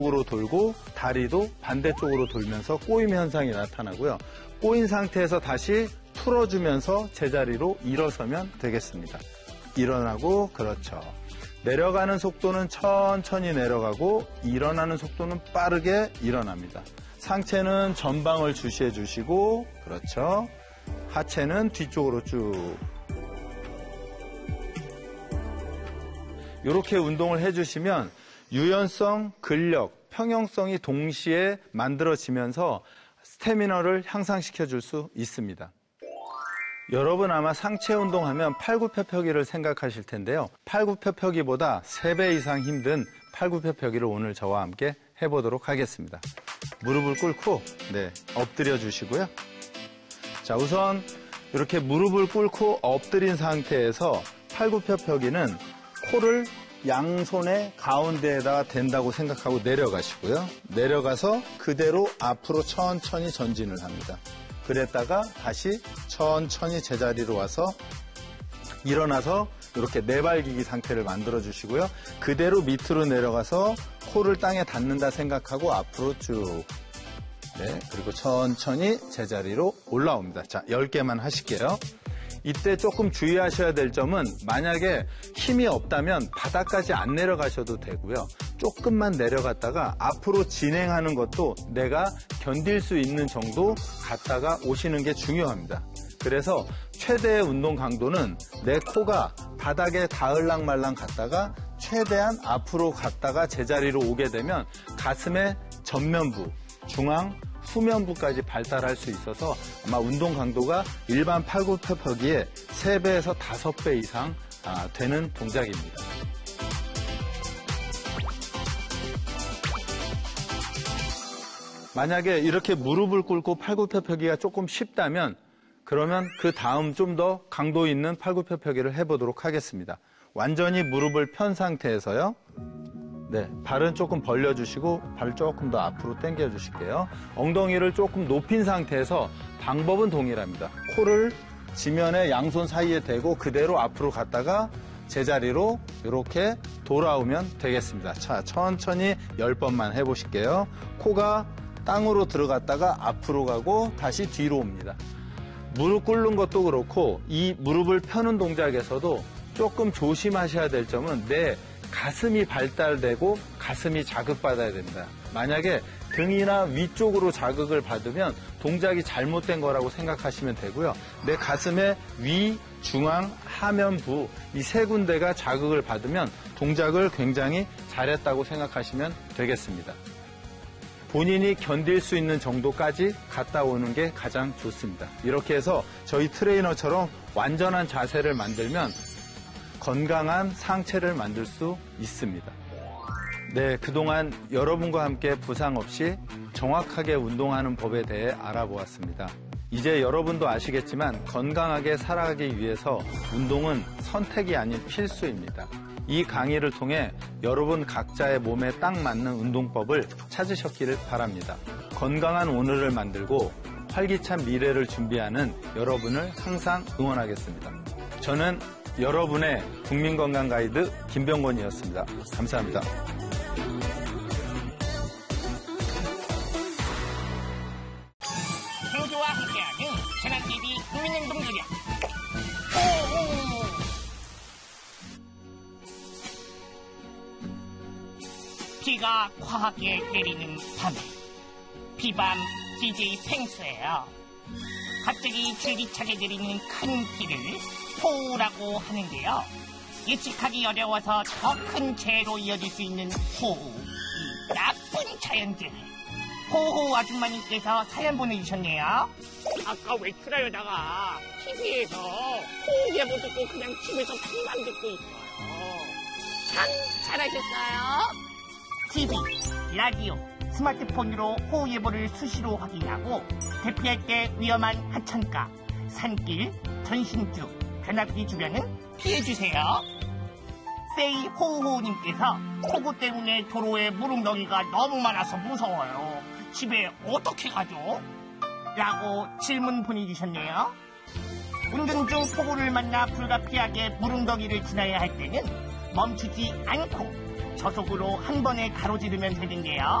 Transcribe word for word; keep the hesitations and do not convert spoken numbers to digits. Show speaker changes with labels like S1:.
S1: 으로 돌고 다리도 반대쪽으로 돌면서 꼬임 현상이 나타나고요. 꼬인 상태에서 다시 풀어주면서 제자리로 일어서면 되겠습니다. 일어나고, 그렇죠. 내려가는 속도는 천천히 내려가고 일어나는 속도는 빠르게 일어납니다. 상체는 전방을 주시해 주시고, 그렇죠. 하체는 뒤쪽으로 쭉. 이렇게 운동을 해주시면 유연성, 근력, 평형성이 동시에 만들어지면서 스태미너를 향상시켜 줄 수 있습니다. 여러분 아마 상체 운동하면 팔굽혀펴기를 생각하실 텐데요. 팔굽혀펴기보다 세 배 이상 힘든 팔굽혀펴기를 오늘 저와 함께 해보도록 하겠습니다. 무릎을 꿇고 네, 엎드려 주시고요. 자, 우선 이렇게 무릎을 꿇고 엎드린 상태에서 팔굽혀펴기는 코를 양손의 가운데에다가 댄다고 생각하고 내려가시고요. 내려가서 그대로 앞으로 천천히 전진을 합니다. 그랬다가 다시 천천히 제자리로 와서 일어나서 이렇게 내발기기 상태를 만들어 주시고요. 그대로 밑으로 내려가서 코를 땅에 닿는다 생각하고 앞으로 쭉. 네, 그리고 천천히 제자리로 올라옵니다. 자, 열 개만 하실게요. 이때 조금 주의하셔야 될 점은 만약에 힘이 없다면 바닥까지 안 내려가셔도 되고요. 조금만 내려갔다가 앞으로 진행하는 것도 내가 견딜 수 있는 정도 갔다가 오시는 게 중요합니다. 그래서 최대의 운동 강도는 내 코가 바닥에 닿을랑 말랑 갔다가 최대한 앞으로 갔다가 제자리로 오게 되면 가슴의 전면부, 중앙, 후면부까지 발달할 수 있어서 아마 운동 강도가 일반 팔굽혀펴기의 세 배에서 다섯 배 이상 되는 동작입니다. 만약에 이렇게 무릎을 꿇고 팔굽혀펴기가 조금 쉽다면 그러면 그 다음 좀 더 강도 있는 팔굽혀펴기를 해보도록 하겠습니다. 완전히 무릎을 편 상태에서요. 네, 발은 조금 벌려주시고 발 조금 더 앞으로 당겨주실게요. 엉덩이를 조금 높인 상태에서 방법은 동일합니다. 코를 지면에 양손 사이에 대고 그대로 앞으로 갔다가 제자리로 이렇게 돌아오면 되겠습니다. 자, 천천히 열 번만 해보실게요. 코가 땅으로 들어갔다가 앞으로 가고 다시 뒤로 옵니다. 무릎 꿇는 것도 그렇고 이 무릎을 펴는 동작에서도 조금 조심하셔야 될 점은 내 가슴이 발달되고 가슴이 자극받아야 됩니다. 만약에 등이나 위쪽으로 자극을 받으면 동작이 잘못된 거라고 생각하시면 되고요. 내 가슴의 위, 중앙, 하면부 이 세 군데가 자극을 받으면 동작을 굉장히 잘했다고 생각하시면 되겠습니다. 본인이 견딜 수 있는 정도까지 갔다 오는 게 가장 좋습니다. 이렇게 해서 저희 트레이너처럼 완전한 자세를 만들면 건강한 상체를 만들 수 있습니다. 네, 그동안 여러분과 함께 부상 없이 정확하게 운동하는 법에 대해 알아보았습니다. 이제 여러분도 아시겠지만 건강하게 살아가기 위해서 운동은 선택이 아닌 필수입니다. 이 강의를 통해 여러분 각자의 몸에 딱 맞는 운동법을 찾으셨기를 바랍니다. 건강한 오늘을 만들고 활기찬 미래를 준비하는 여러분을 항상 응원하겠습니다. 저는 여러분의 국민건강 가이드 김병곤이었습니다. 감사합니다.
S2: 행주와 함께하는 재난티비 국민행동지력. 비가 과하게 내리는 밤에 비밤 디제이 펭수예요. 갑자기 줄기차게 내리는 큰 비를 호우라고 하는데요. 예측하기 어려워서 더 큰 재해로 이어질 수 있는 호우, 이 나쁜 자연들. 호호 아줌마님께서 사연 보내주셨네요. 아까 외출하려다가 티비에서 호우 예보 듣고 그냥 집에서 방방 듣고 있어요. 참 잘하셨어요. 티비, 라디오, 스마트폰으로 호우 예보를 수시로 확인하고 대피할 때 위험한 하천가, 산길, 전신주, 변압기 주변은 피해주세요. 세이 호우호우님께서 폭우 때문에 도로에 무릉덩이가 너무 많아서 무서워요. 집에 어떻게 가죠? 라고 질문 보내주셨네요. 운전 중 폭우를 만나 불가피하게 무릉덩이를 지나야 할 때는 멈추지 않고 저속으로 한 번에 가로지르면 되는데요.